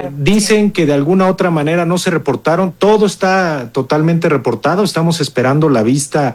dicen que de alguna otra manera no se reportaron. Todo está totalmente reportado. Estamos esperando la vista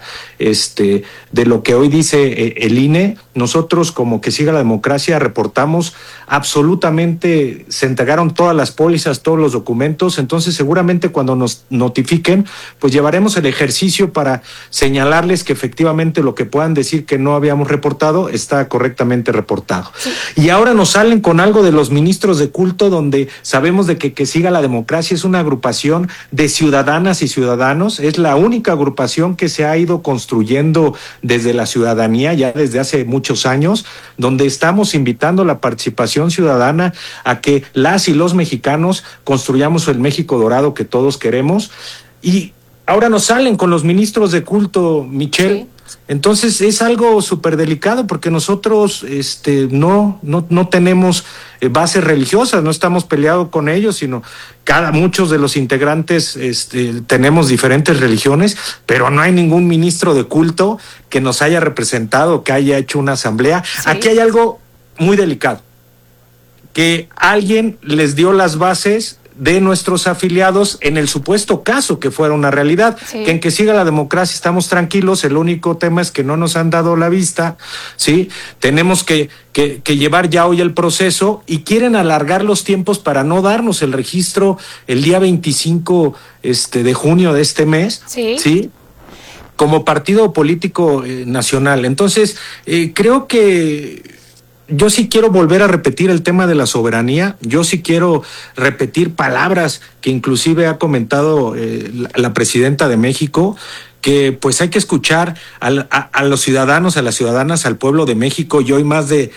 de lo que hoy dice el INE. Nosotros, como Que Siga la Democracia, reportamos absolutamente, se entregaron todas las pólizas, todos los documentos. Entonces, seguramente cuando nos notifiquen, pues llevaremos el ejercicio para señalarles que efectivamente lo que puedan decir que no habíamos reportado está correctamente reportado. Sí. Y ahora nos salen con algo de los ministros de culto, donde sabemos de que Siga la Democracia es una agrupación de ciudadanas y ciudadanos. Es la única agrupación que se ha ido construyendo desde la ciudadanía ya desde hace muchos años, donde estamos invitando la participación ciudadana a que las y los mexicanos construyamos el México dorado que todos queremos. Y ahora nos salen con los ministros de culto, Michelle. Sí. Entonces es algo súper delicado porque nosotros no tenemos bases religiosas, no estamos peleados con ellos, sino muchos de los integrantes tenemos diferentes religiones, pero no hay ningún ministro de culto que nos haya representado, que haya hecho una asamblea. Sí. Aquí hay algo muy delicado, que alguien les dio las bases de nuestros afiliados en el supuesto caso que fuera una realidad. Sí. Que en Que Siga la Democracia estamos tranquilos, el único tema es que no nos han dado la vista, ¿sí? Tenemos que llevar ya hoy el proceso y quieren alargar los tiempos para no darnos el registro el día 25 de junio de este mes, ¿sí? ¿Sí? Como partido político nacional. Entonces, creo que yo sí quiero volver a repetir el tema de la soberanía. Yo sí quiero repetir palabras que inclusive ha comentado la presidenta de México, que pues hay que escuchar a los ciudadanos, a las ciudadanas, al pueblo de México. Y hoy más de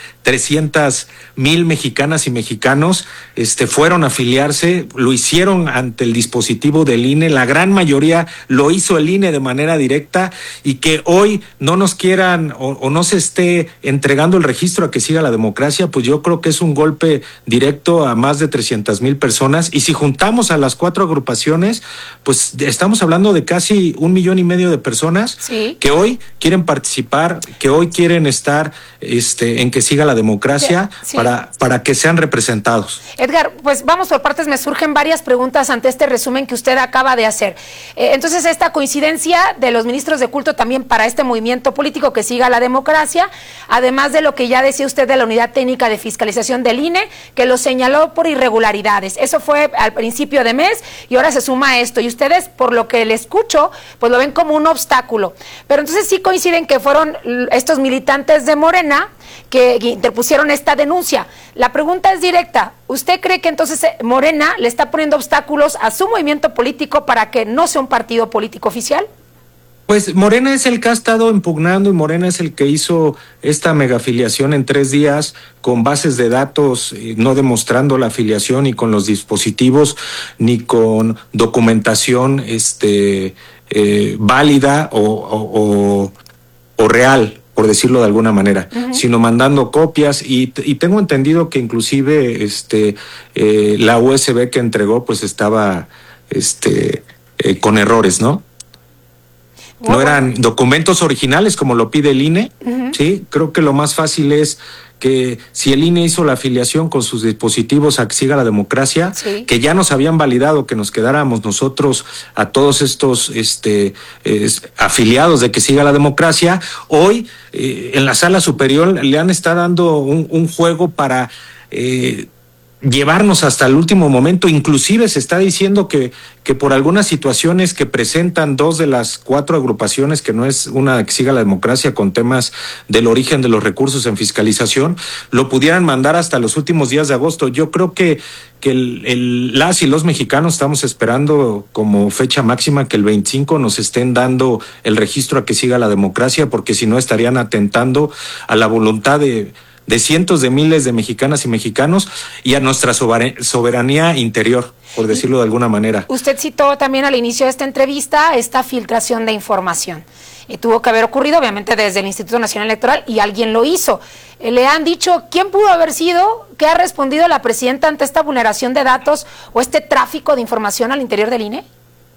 300,000 mexicanas y mexicanos fueron a afiliarse, lo hicieron ante el dispositivo del INE, la gran mayoría lo hizo el INE de manera directa, y que hoy no nos quieran o no se esté entregando el registro a Que Siga la Democracia, pues yo creo que es un golpe directo a más de 300,000 personas. Y si juntamos a las 4 agrupaciones, pues estamos hablando de casi 1,5 millones de personas. Sí. Que hoy quieren participar, que hoy quieren estar en Que Siga la Democracia. Sí. para que sean representados. Edgar, pues vamos por partes. Me surgen varias preguntas ante este resumen que usted acaba de hacer. Entonces, esta coincidencia de los ministros de culto también para este movimiento político Que Siga la Democracia, además de lo que ya decía usted de la Unidad Técnica de Fiscalización del INE, que lo señaló por irregularidades. Eso fue al principio de mes y ahora se suma esto. Y ustedes, por lo que le escucho, pues lo ven como un obstáculo. Pero entonces sí coinciden que fueron estos militantes de Morena que interpusieron esta denuncia. La pregunta es directa. ¿Usted cree que entonces Morena le está poniendo obstáculos a su movimiento político para que no sea un partido político oficial? Pues Morena es el que ha estado impugnando, y Morena es el que hizo esta megafiliación en 3 días con bases de datos, no demostrando la afiliación, ni con los dispositivos, ni con documentación válida o real, por decirlo de alguna manera, sino mandando copias, y tengo entendido que inclusive la USB que entregó pues estaba con errores, ¿no? No eran documentos originales como lo pide el INE. Sí, creo que lo más fácil es que si el INE hizo la afiliación con sus dispositivos a Que Siga la Democracia, sí, que ya nos habían validado que nos quedáramos nosotros a todos estos afiliados de Que Siga la Democracia, hoy en la sala superior le han estado dando un juego para llevarnos hasta el último momento. Inclusive se está diciendo que por algunas situaciones que presentan 2 de las 4 agrupaciones, que no es una Que Siga la Democracia, con temas del origen de los recursos en fiscalización, lo pudieran mandar hasta los últimos días de agosto. Yo creo que las y los mexicanos estamos esperando como fecha máxima que el 25 nos estén dando el registro a Que Siga la Democracia, porque si no estarían atentando a la voluntad de cientos de miles de mexicanas y mexicanos y a nuestra soberanía interior, por decirlo de alguna manera. Usted citó también al inicio de esta entrevista esta filtración de información. Tuvo que haber ocurrido, obviamente, desde el Instituto Nacional Electoral, y alguien lo hizo. ¿Le han dicho quién pudo haber sido? ¿Qué ha respondido la presidenta ante esta vulneración de datos o este tráfico de información al interior del INE?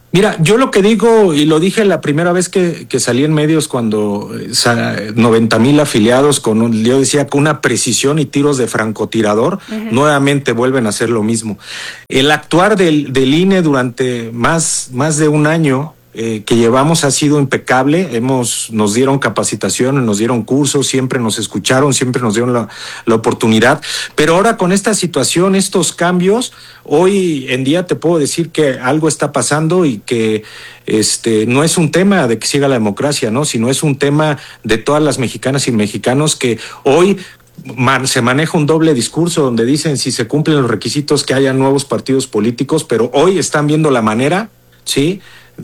Mira, yo lo que digo, y lo dije la primera vez que salí en medios cuando 90,000 afiliados, yo decía con una precisión y tiros de francotirador, nuevamente vuelven a hacer lo mismo. El actuar del INE durante más de un año que llevamos ha sido impecable. Nos dieron capacitación, nos dieron cursos, siempre nos escucharon, siempre nos dieron la oportunidad. Pero ahora con esta situación, estos cambios, hoy en día te puedo decir que algo está pasando y que no es un tema de que siga la democracia, ¿no? Sino es un tema de todas las mexicanas y mexicanos que hoy se maneja un doble discurso donde dicen si se cumplen los requisitos que haya nuevos partidos políticos, pero hoy están viendo la manera, ¿sí?,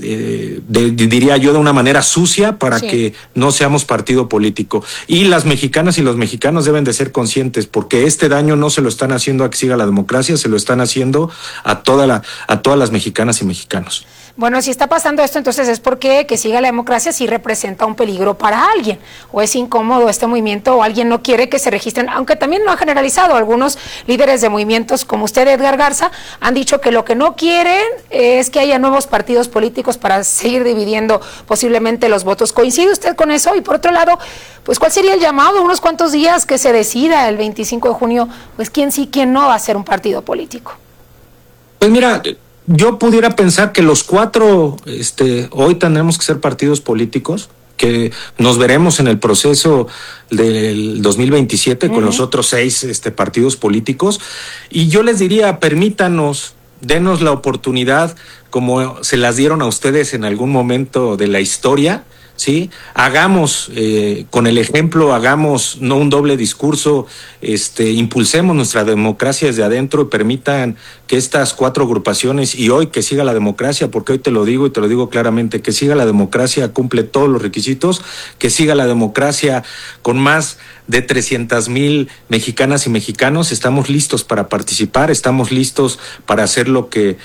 diría yo de una manera sucia para que no seamos partido político. Y las mexicanas y los mexicanos deben de ser conscientes, porque este daño no se lo están haciendo a que siga la democracia, se lo están haciendo a todas las mexicanas y mexicanos. Bueno, si está pasando esto, entonces es porque que siga la democracia sí representa un peligro para alguien, o es incómodo este movimiento, o alguien no quiere que se registren, aunque también lo ha generalizado. Algunos líderes de movimientos, como usted, Edgar Garza, han dicho que lo que no quieren es que haya nuevos partidos políticos para seguir dividiendo posiblemente los votos. ¿Coincide usted con eso? Y por otro lado, pues ¿cuál sería el llamado? Unos cuantos días que se decida el 25 de junio, pues quién sí, quién no va a ser un partido político. Pues mira, yo pudiera pensar que los 4 hoy tendremos que ser partidos políticos, que nos veremos en el proceso del 2027 con los otros 6 partidos políticos, y yo les diría, denos la oportunidad como se las dieron a ustedes en algún momento de la historia, ¿sí? Hagamos con el ejemplo, hagamos no un doble discurso, impulsemos nuestra democracia desde adentro y permitan que estas 4 agrupaciones, y hoy que siga la democracia, porque hoy te lo digo y te lo digo claramente, que siga la democracia, cumple todos los requisitos, que siga la democracia con más de 300,000 mexicanas y mexicanos. Estamos listos para participar, estamos listos para hacer lo que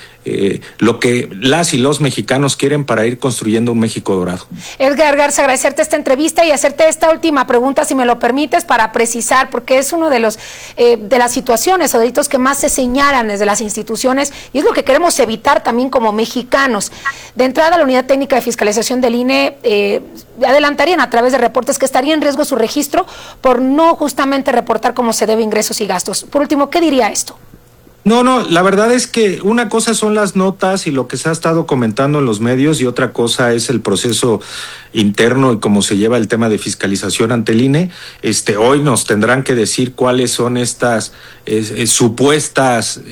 las y los mexicanos quieren para ir construyendo un México dorado. Edgar Garza, agradecerte esta entrevista y hacerte esta última pregunta, si me lo permites, para precisar, porque es uno de las situaciones o delitos que más se señalan desde las instituciones, y es lo que queremos evitar también como mexicanos. De entrada, la Unidad Técnica de Fiscalización del INE adelantarían a través de reportes que estaría en riesgo su registro por no justamente reportar cómo se debe ingresos y gastos. Por último, ¿qué diría esto? No, la verdad es que una cosa son las notas y lo que se ha estado comentando en los medios, y otra cosa es el proceso interno y cómo se lleva el tema de fiscalización ante el INE. Hoy nos tendrán que decir cuáles son estas supuestas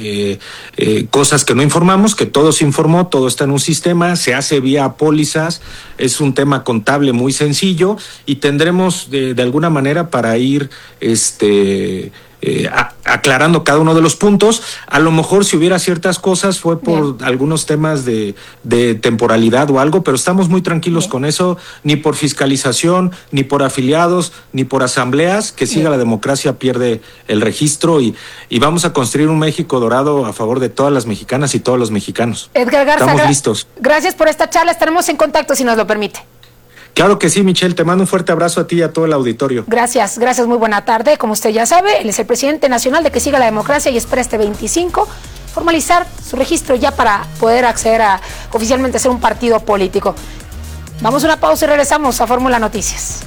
cosas que no informamos, que todo se informó, todo está en un sistema, se hace vía pólizas, es un tema contable muy sencillo, y tendremos de alguna manera para ir aclarando cada uno de los puntos. A lo mejor si hubiera ciertas cosas fue por algunos temas de temporalidad o algo, pero estamos muy tranquilos con eso, ni por fiscalización, ni por afiliados, ni por asambleas. Que siga la democracia, pierde el registro, y vamos a construir un México dorado a favor de todas las mexicanas y todos los mexicanos. Edgar Garza, estamos listos. Gracias por esta charla, estaremos en contacto si nos lo permite. Claro que sí, Michelle, te mando un fuerte abrazo a ti y a todo el auditorio. Gracias, muy buena tarde. Como usted ya sabe, él es el presidente nacional de Que Siga la Democracia y espera este 25 formalizar su registro ya para poder acceder a oficialmente ser un partido político. Vamos a una pausa y regresamos a Fórmula Noticias.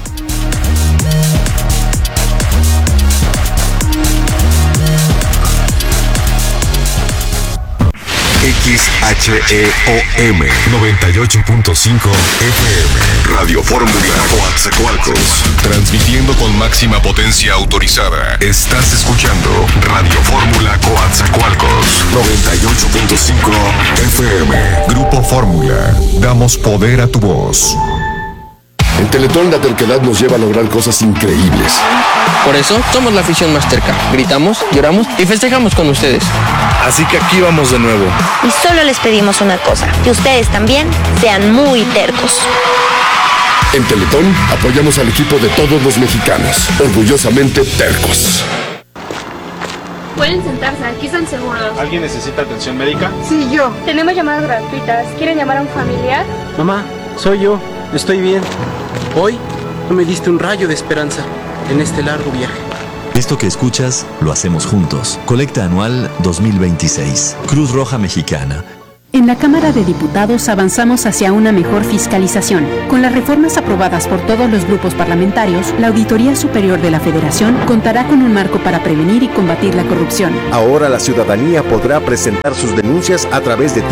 XHEOM 98.5 FM Radio Fórmula Coatzacoalcos, transmitiendo con máxima potencia autorizada. Estás escuchando Radio Fórmula Coatzacoalcos 98.5 FM. Grupo Fórmula, damos poder a tu voz. En Teletón la terquedad nos lleva a lograr cosas increíbles. Por eso somos la afición más terca. Gritamos, lloramos y festejamos con ustedes. Así que aquí vamos de nuevo. Y solo les pedimos una cosa, que ustedes también sean muy tercos. En Teletón apoyamos al equipo de todos los mexicanos, orgullosamente tercos. Pueden sentarse, aquí están seguros. ¿Alguien necesita atención médica? Sí, yo. Tenemos llamadas gratuitas. ¿Quieren llamar a un familiar? Mamá, soy yo. Estoy bien. Hoy tú me diste un rayo de esperanza en este largo viaje. Esto que escuchas, lo hacemos juntos. Colecta anual 2026. Cruz Roja Mexicana. En En la Cámara de Diputados avanzamos hacia una mejor fiscalización. Con las reformas aprobadas por todos los grupos parlamentarios, la Auditoría Superior de la Federación contará con un marco para prevenir y combatir la corrupción. Ahora la ciudadanía podrá presentar sus denuncias a través de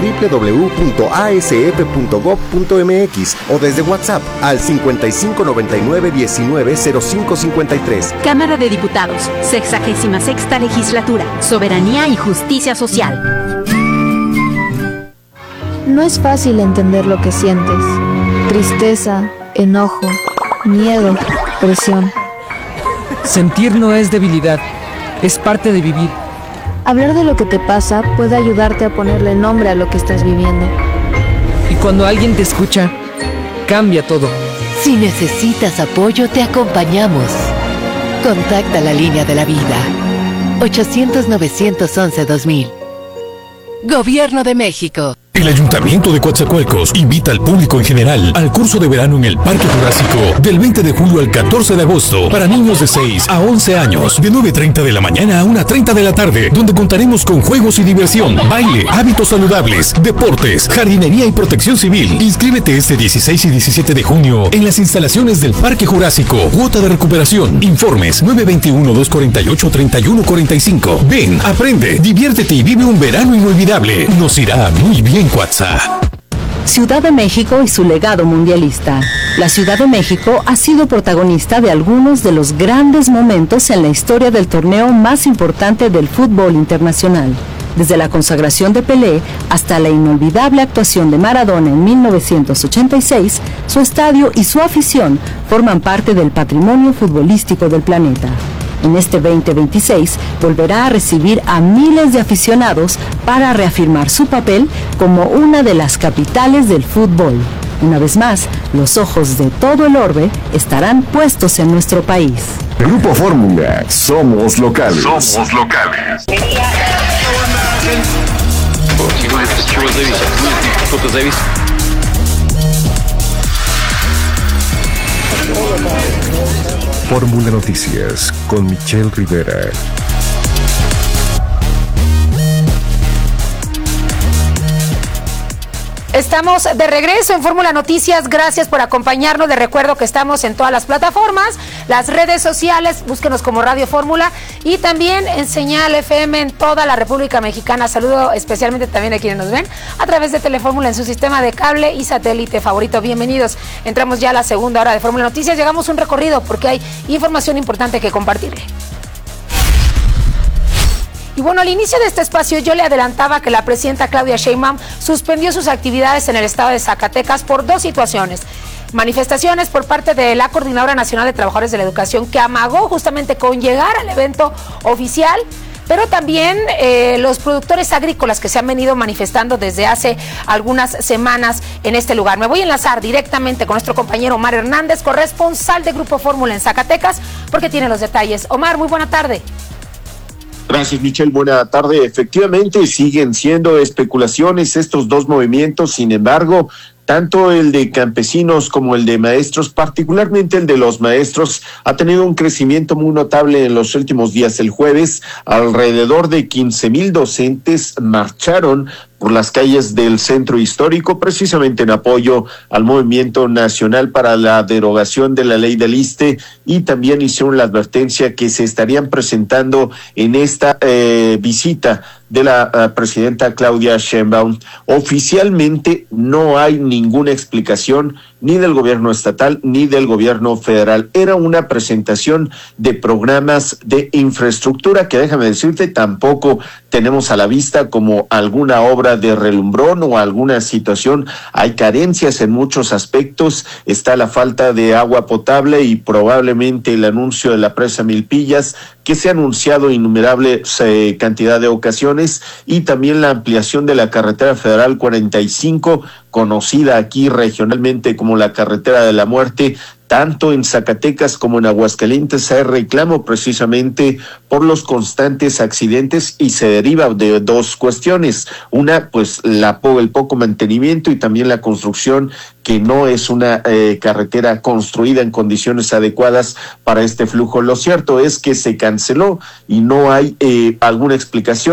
www.asf.gov.mx o desde WhatsApp al 5599-190553. Cámara de Diputados, 66ª Legislatura, Soberanía y Justicia Social. No es fácil entender lo que sientes. Tristeza, enojo, miedo, presión. Sentir no es debilidad, es parte de vivir. Hablar de lo que te pasa puede ayudarte a ponerle nombre a lo que estás viviendo. Y cuando alguien te escucha, cambia todo. Si necesitas apoyo, te acompañamos. Contacta la línea de la vida. 800-911-2000. Gobierno de México. El Ayuntamiento de Coatzacoalcos invita al público en general al curso de verano en el Parque Jurásico del 20 de julio al 14 de agosto para niños de 6 a 11 años, de 9:30 de la mañana a 1:30 de la tarde, donde contaremos con juegos y diversión, baile, hábitos saludables, deportes, jardinería y protección civil. Inscríbete este 16 y 17 de junio en las instalaciones del Parque Jurásico. Cuota de recuperación. Informes 921-248-3145. Ven, aprende, diviértete y vive un verano inolvidable. Nos irá muy bien, Cuatza. Ciudad de México y su legado mundialista. La Ciudad de México ha sido protagonista de algunos de los grandes momentos en la historia del torneo más importante del fútbol internacional. Desde la consagración de Pelé hasta la inolvidable actuación de Maradona en 1986, su estadio y su afición forman parte del patrimonio futbolístico del planeta. En este 2026 volverá a recibir a miles de aficionados para reafirmar su papel como una de las capitales del fútbol. Una vez más, los ojos de todo el orbe estarán puestos en nuestro país. Grupo Fórmula, somos locales. Somos locales. Fórmula Noticias con Michelle Rivera. Estamos de regreso en Fórmula Noticias, gracias por acompañarnos. Les recuerdo que estamos en todas las plataformas, las redes sociales, búsquenos como Radio Fórmula y también en Señal FM en toda la República Mexicana. Saludo especialmente también a quienes nos ven a través de Telefórmula en su sistema de cable y satélite favorito. Bienvenidos. Entramos ya a la segunda hora de Fórmula Noticias. Llegamos a un recorrido porque hay información importante que compartirle. Y bueno, al inicio de este espacio yo le adelantaba que la presidenta Claudia Sheinbaum suspendió sus actividades en el estado de Zacatecas por dos situaciones. Manifestaciones por parte de la Coordinadora Nacional de Trabajadores de la Educación, que amagó justamente con llegar al evento oficial, pero también los productores agrícolas que se han venido manifestando desde hace algunas semanas en este lugar. Me voy a enlazar directamente con nuestro compañero Omar Hernández, corresponsal de Grupo Fórmula en Zacatecas, porque tiene los detalles. Omar, muy buena tarde. Gracias, Michelle. Buena tarde. Efectivamente, siguen siendo especulaciones estos dos movimientos. Sin embargo, tanto el de campesinos como el de maestros, particularmente el de los maestros, ha tenido un crecimiento muy notable en los últimos días. El jueves, alrededor de 15,000 docentes marcharon por las calles del centro histórico, precisamente en apoyo al movimiento nacional para la derogación de la ley del ISSSTE, y también hicieron la advertencia que se estarían presentando en esta visita de la presidenta Claudia Sheinbaum. Oficialmente no hay ninguna explicación ni del gobierno estatal ni del gobierno federal. Era una presentación de programas de infraestructura que, déjame decirte, tampoco tenemos a la vista como alguna obra de relumbrón o alguna situación. Hay carencias en muchos aspectos, está la falta de agua potable y probablemente el anuncio de la presa Milpillas, que se ha anunciado innumerable cantidad de ocasiones, y también la ampliación de la carretera federal 45, conocida aquí regionalmente como la carretera de la muerte. Tanto en Zacatecas como en Aguascalientes hay reclamo precisamente por los constantes accidentes, y se deriva de dos cuestiones. Una, pues el poco mantenimiento, y también la construcción, que no es una carretera construida en condiciones adecuadas para este flujo. Lo cierto es que se canceló y no hay alguna explicación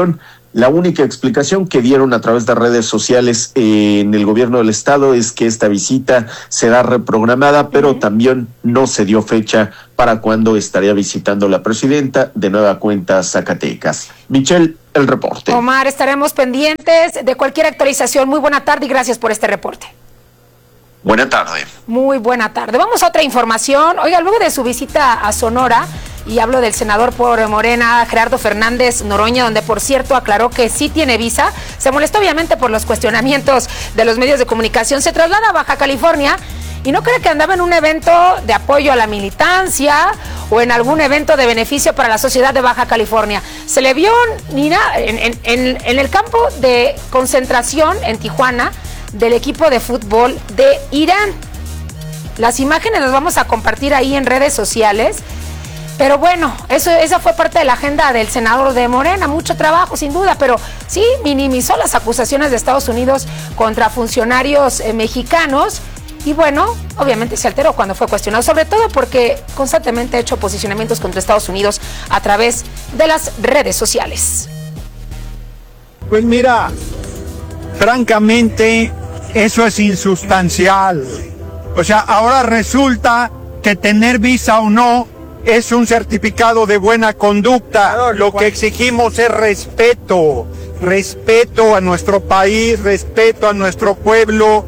La única explicación que dieron a través de redes sociales en el gobierno del estado es que esta visita será reprogramada, pero también no se dio fecha para cuándo estaría visitando la presidenta de nueva cuenta Zacatecas. Michelle, el reporte. Omar, estaremos pendientes de cualquier actualización. Muy buena tarde y gracias por este reporte. Buena tarde. Muy buena tarde. Vamos a otra información. Oiga, luego de su visita a Sonora, y hablo del senador por Morena, Gerardo Fernández Noroña, donde por cierto aclaró que sí tiene visa, se molestó obviamente por los cuestionamientos de los medios de comunicación, se traslada a Baja California y no cree que andaba en un evento de apoyo a la militancia o en algún evento de beneficio para la sociedad de Baja California. Se le vio, Nina, en el campo de concentración en Tijuana del equipo de fútbol de Irán. Las imágenes las vamos a compartir ahí en redes sociales. Pero bueno, esa fue parte de la agenda del senador de Morena, mucho trabajo sin duda, pero sí minimizó las acusaciones de Estados Unidos contra funcionarios mexicanos y bueno, obviamente se alteró cuando fue cuestionado, sobre todo porque constantemente ha hecho posicionamientos contra Estados Unidos a través de las redes sociales. Pues mira, francamente, eso es insustancial. O sea, ahora resulta que tener visa o no es un certificado de buena conducta. Lo que exigimos es respeto a nuestro país, respeto a nuestro pueblo.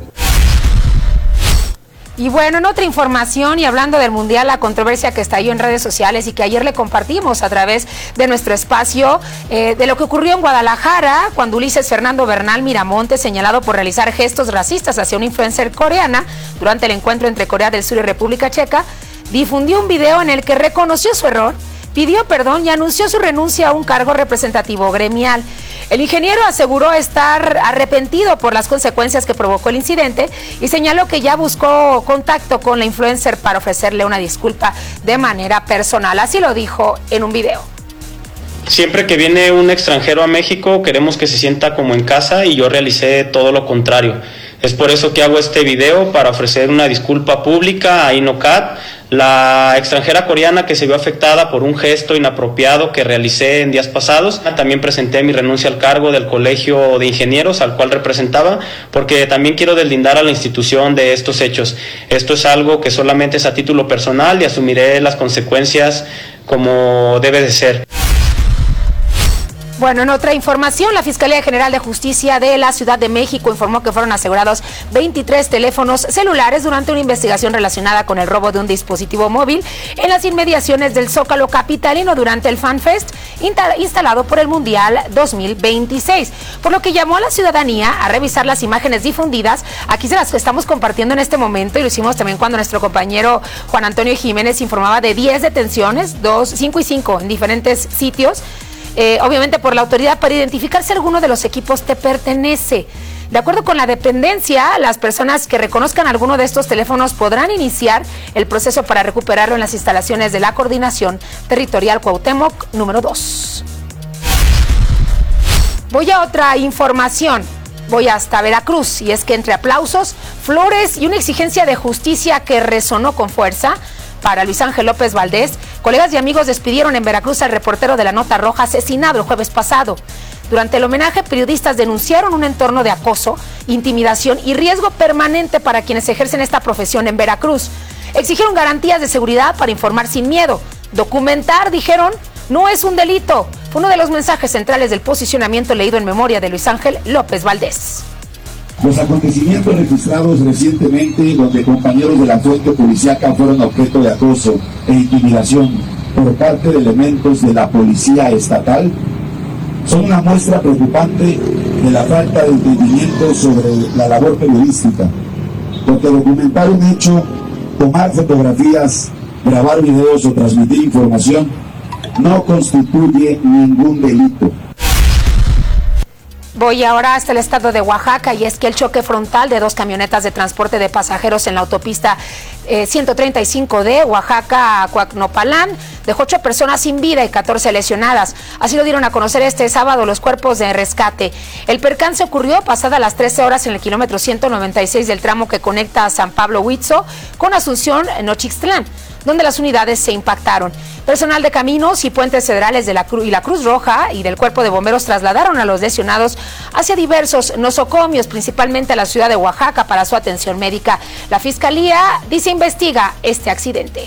Y bueno, en otra información y hablando del Mundial, la controversia que estalló en redes sociales y que ayer le compartimos a través de nuestro espacio, de lo que ocurrió en Guadalajara cuando Ulises Fernando Bernal Miramontes, señalado por realizar gestos racistas hacia una influencer coreana durante el encuentro entre Corea del Sur y República Checa, difundió un video en el que reconoció su error, pidió perdón y anunció su renuncia a un cargo representativo gremial. El ingeniero aseguró estar arrepentido por las consecuencias que provocó el incidente y señaló que ya buscó contacto con la influencer para ofrecerle una disculpa de manera personal. Así lo dijo en un video. Siempre que viene un extranjero a México queremos que se sienta como en casa y yo realicé todo lo contrario. Es por eso que hago este video, para ofrecer una disculpa pública a INOCAT, la extranjera coreana que se vio afectada por un gesto inapropiado que realicé en días pasados. También presenté mi renuncia al cargo del Colegio de Ingenieros al cual representaba, porque también quiero deslindar a la institución de estos hechos. Esto es algo que solamente es a título personal y asumiré las consecuencias como debe de ser. Bueno, en otra información, la Fiscalía General de Justicia de la Ciudad de México informó que fueron asegurados 23 teléfonos celulares durante una investigación relacionada con el robo de un dispositivo móvil en las inmediaciones del Zócalo capitalino durante el FanFest instalado por el Mundial 2026, por lo que llamó a la ciudadanía a revisar las imágenes difundidas. Aquí se las estamos compartiendo en este momento y lo hicimos también cuando nuestro compañero Juan Antonio Jiménez informaba de 10 detenciones, 5 y 5 en diferentes sitios. Obviamente por la autoridad, para identificar si alguno de los equipos te pertenece. De acuerdo con la dependencia, las personas que reconozcan alguno de estos teléfonos podrán iniciar el proceso para recuperarlo en las instalaciones de la Coordinación Territorial Cuauhtémoc número 2. Voy a otra información. Voy hasta Veracruz, y es que entre aplausos, flores y una exigencia de justicia que resonó con fuerza para Luis Ángel López Valdés, colegas y amigos despidieron en Veracruz al reportero de La Nota Roja asesinado el jueves pasado. Durante el homenaje, periodistas denunciaron un entorno de acoso, intimidación y riesgo permanente para quienes ejercen esta profesión en Veracruz. Exigieron garantías de seguridad para informar sin miedo. Documentar, dijeron, no es un delito. Fue uno de los mensajes centrales del posicionamiento leído en memoria de Luis Ángel López Valdés. Los acontecimientos registrados recientemente donde compañeros de la fuente policíaca fueron objeto de acoso e intimidación por parte de elementos de la policía estatal son una muestra preocupante de la falta de entendimiento sobre la labor periodística, porque documentar un hecho, tomar fotografías, grabar videos o transmitir información no constituye ningún delito. Voy ahora hasta el estado de Oaxaca, y es que el choque frontal de dos camionetas de transporte de pasajeros en la autopista 135 de Oaxaca a Coacnopalán dejó 8 personas sin vida y 14 lesionadas. Así lo dieron a conocer este sábado los cuerpos de rescate. El percance ocurrió pasadas las 13 horas en el kilómetro 196 del tramo que conecta a San Pablo Huitzo con Asunción Nochixtlán. donde las unidades se impactaron. Personal de Caminos y Puentes Federales de la Cruz Roja y del Cuerpo de Bomberos trasladaron a los lesionados hacia diversos nosocomios, principalmente a la ciudad de Oaxaca, para su atención médica. La Fiscalía dice investiga este accidente.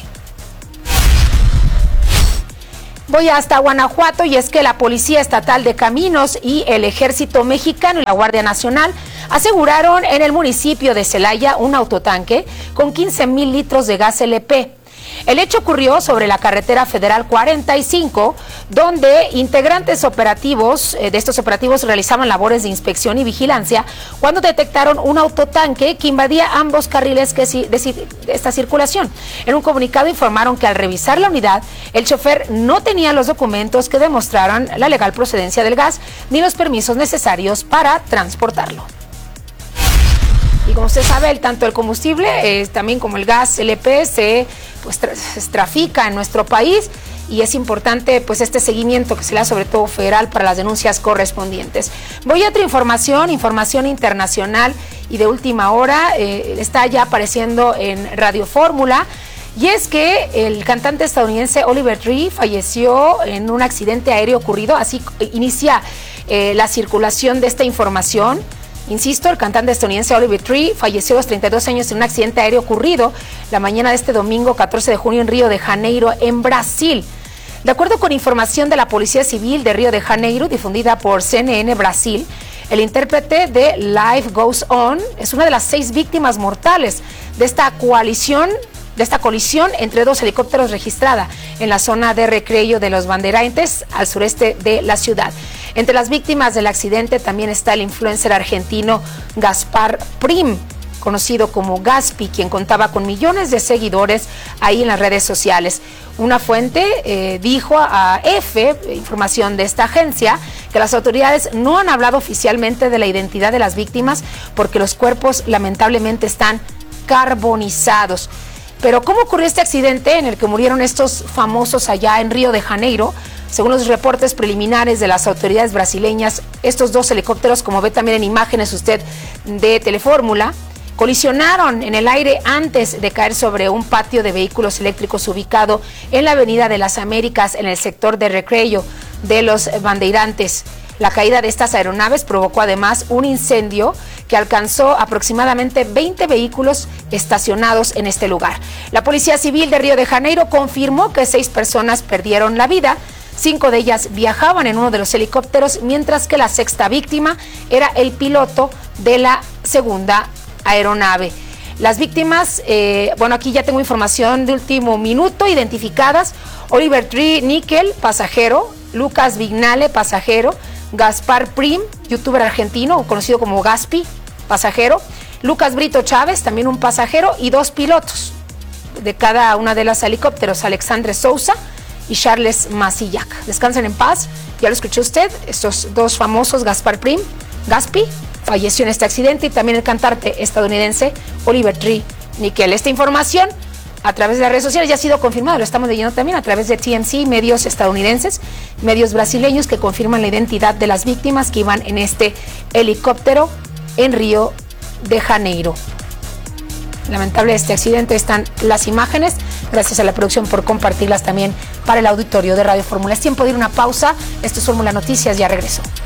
Voy hasta Guanajuato, y es que la Policía Estatal de Caminos y el Ejército Mexicano y la Guardia Nacional aseguraron en el municipio de Celaya un autotanque con 15,000 litros de gas LP. El hecho ocurrió sobre la carretera federal 45, donde integrantes de estos operativos realizaban labores de inspección y vigilancia cuando detectaron un autotanque que invadía ambos carriles de esta circulación. En un comunicado informaron que al revisar la unidad, el chofer no tenía los documentos que demostraran la legal procedencia del gas ni los permisos necesarios para transportarlo. Y como usted sabe, tanto el combustible también como el gas LP se trafica en nuestro país, y es importante este seguimiento que se le da, sobre todo federal, para las denuncias correspondientes. Voy a otra información internacional y de última hora. Está ya apareciendo en Radio Fórmula, y es que el cantante estadounidense Oliver Tree falleció en un accidente aéreo ocurrido. Así inicia la circulación de esta información. Insisto, el cantante estadounidense Oliver Tree falleció a los 32 años en un accidente aéreo ocurrido la mañana de este domingo 14 de junio en Río de Janeiro, en Brasil. De acuerdo con información de la Policía Civil de Río de Janeiro, difundida por CNN Brasil, el intérprete de Life Goes On es una de las 6 víctimas mortales de esta colisión entre 2 helicópteros registrada en la zona de recreo de los Bandeirantes, al sureste de la ciudad. Entre las víctimas del accidente también está el influencer argentino Gaspar Prim, conocido como Gaspi, quien contaba con millones de seguidores ahí en las redes sociales. Una fuente dijo a EFE, información de esta agencia, que las autoridades no han hablado oficialmente de la identidad de las víctimas porque los cuerpos lamentablemente están carbonizados. Pero ¿cómo ocurrió este accidente en el que murieron estos famosos allá en Río de Janeiro? Según los reportes preliminares de las autoridades brasileñas, estos 2 helicópteros, como ve también en imágenes usted de Telefórmula, colisionaron en el aire antes de caer sobre un patio de vehículos eléctricos ubicado en la Avenida de las Américas, en el sector de recreo de los Bandeirantes. La caída de estas aeronaves provocó además un incendio que alcanzó aproximadamente 20 vehículos estacionados en este lugar. La Policía Civil de Río de Janeiro confirmó que 6 personas perdieron la vida. 5 de ellas viajaban en uno de los helicópteros, mientras que la 6ª víctima era el piloto de la 2ª aeronave. Las víctimas, aquí ya tengo información de último minuto, identificadas: Oliver Tree Nickel, pasajero; Lucas Vignale, pasajero; Gaspar Prim, youtuber argentino, conocido como Gaspi, pasajero; Lucas Brito Chávez, también un pasajero; y 2 pilotos de cada una de las helicópteros, Alexandre Sousa y Charles Masillac. Descansen en paz. Ya lo escuchó usted, estos 2 famosos, Gaspar Prim, Gaspi, falleció en este accidente, y también el cantante estadounidense Oliver Tree Nickel. Esta información a través de las redes sociales ya ha sido confirmada, lo estamos leyendo también a través de TMZ, medios estadounidenses, medios brasileños, que confirman la identidad de las víctimas que iban en este helicóptero en Río de Janeiro. Lamentable este accidente, están las imágenes. Gracias a la producción por compartirlas también para el auditorio de Radio Fórmula. Es tiempo de ir a una pausa. Esto es Fórmula Noticias, ya regreso.